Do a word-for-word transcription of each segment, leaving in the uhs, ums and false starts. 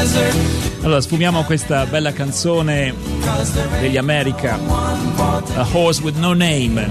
Allora sfumiamo questa bella canzone degli America, A Horse with No Name,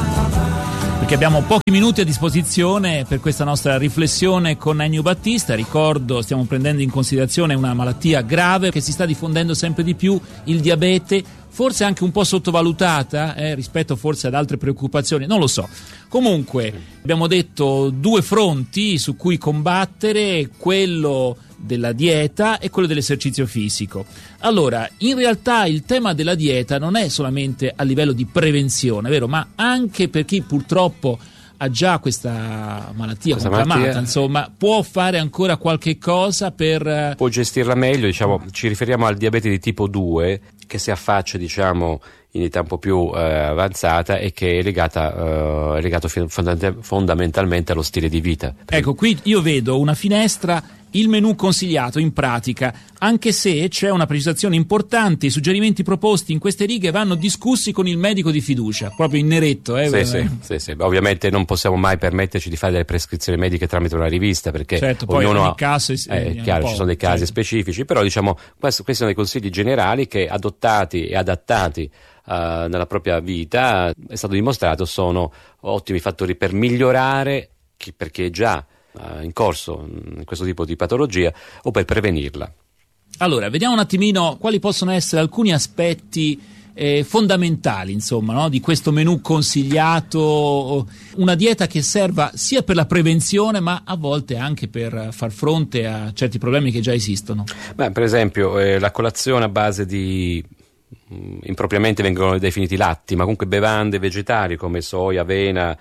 perché abbiamo pochi minuti a disposizione per questa nostra riflessione con Ennio Battista. Ricordo, stiamo prendendo in considerazione una malattia grave che si sta diffondendo sempre di più, il diabete, forse anche un po' sottovalutata eh, rispetto forse ad altre preoccupazioni, non lo so. Comunque abbiamo detto due fronti su cui combattere, quello della dieta e quello dell'esercizio fisico. Allora, in realtà il tema della dieta non è solamente a livello di prevenzione, vero? Ma anche per chi purtroppo ha già questa malattia questa conclamata, malattia, insomma, può fare ancora qualche cosa per... Può gestirla meglio, diciamo, ci riferiamo al diabete di tipo due, che si affaccia, diciamo, in età un po' più eh, avanzata e che è legata, eh, è legato fondament- fondamentalmente allo stile di vita. Ecco, qui io vedo una finestra, il menù consigliato in pratica, anche se c'è una precisazione importante, i suggerimenti proposti in queste righe vanno discussi con il medico di fiducia, proprio in neretto. Eh, sì, sì, sì, sì. Ovviamente non possiamo mai permetterci di fare delle prescrizioni mediche tramite una rivista, perché certo, poi ognuno ogni caso è, è chiaro, ci sono dei casi certo. specifici, però diciamo questo, questi sono dei consigli generali che adottati e adattati Uh, nella propria vita, è stato dimostrato, sono ottimi fattori per migliorare chi, per chi è già uh, in corso in questo tipo di patologia o per prevenirla. Allora, vediamo un attimino quali possono essere alcuni aspetti eh, fondamentali, insomma, no? di questo menù consigliato, una dieta che serva sia per la prevenzione ma a volte anche per far fronte a certi problemi che già esistono. Beh, per esempio eh, la colazione a base di impropriamente vengono definiti latti, ma comunque bevande vegetali come soia, avena,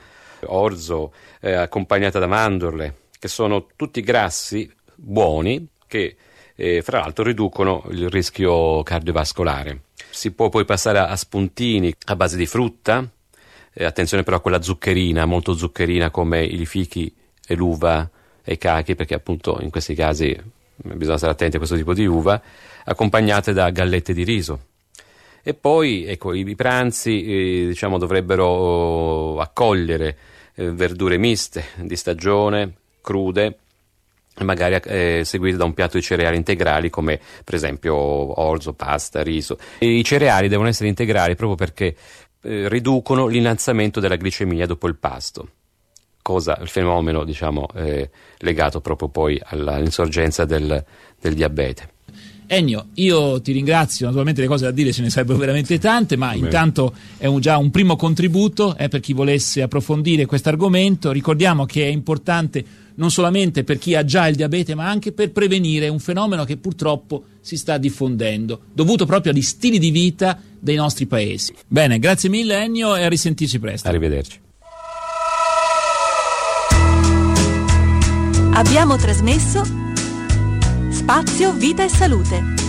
orzo, eh, accompagnata da mandorle, che sono tutti grassi buoni che eh, fra l'altro riducono il rischio cardiovascolare. Si può poi passare a, a spuntini a base di frutta, eh, attenzione però a quella zuccherina, molto zuccherina come i fichi e l'uva e i cachi, perché appunto in questi casi bisogna stare attenti a questo tipo di uva, accompagnate da gallette di riso. E poi ecco, i pranzi eh, diciamo dovrebbero accogliere eh, verdure miste di stagione, crude, magari eh, seguite da un piatto di cereali integrali come per esempio orzo, pasta, riso. E i cereali devono essere integrali proprio perché eh, riducono l'innalzamento della glicemia dopo il pasto, cosa il fenomeno diciamo eh, legato proprio poi all'insorgenza del, del diabete. Ennio, io ti ringrazio, naturalmente le cose da dire ce ne sarebbero veramente tante, ma Bene. intanto è un, già un primo contributo eh, per chi volesse approfondire questo argomento. Ricordiamo che è importante non solamente per chi ha già il diabete, ma anche per prevenire un fenomeno che purtroppo si sta diffondendo, dovuto proprio agli stili di vita dei nostri paesi. Bene, grazie mille Ennio e a risentirci presto. Arrivederci. Abbiamo trasmesso Spazio Vita e Salute.